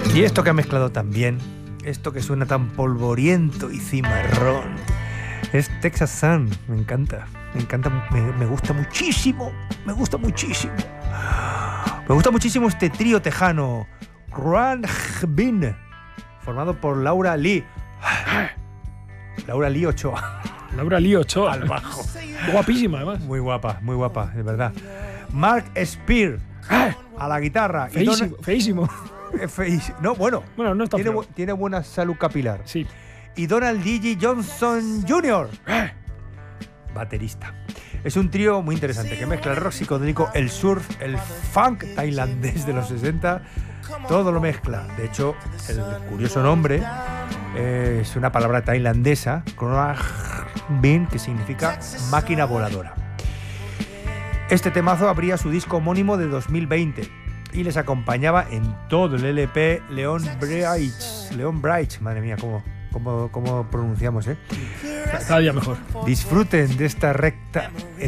Y esto que ha mezclado tan bien, esto que suena tan polvoriento y cimarrón, es Texas Sun. Me encanta, me gusta muchísimo, me gusta muchísimo. Me gusta muchísimo este trío tejano, Run Bin, formado por Laura Lee Ochoa. Laura Lee Ochoa al bajo. Guapísima, además. Muy guapa, de verdad. Mark Spear a la guitarra. Feísimo. No, bueno, no está tiene buena salud capilar. Sí. Y Donald Gigi Johnson Jr., baterista. Es un trío muy interesante que mezcla el rock psicodélico, el surf, el funk tailandés de los 60. Todo lo mezcla. De hecho, el curioso nombre es una palabra tailandesa, Krang Bin, que significa máquina voladora. Este temazo abría su disco homónimo de 2020 y les acompañaba en todo el LP Leon Bright. Madre mía, ¿cómo pronunciamos, eh? Cada día mejor. Disfruten de esta recta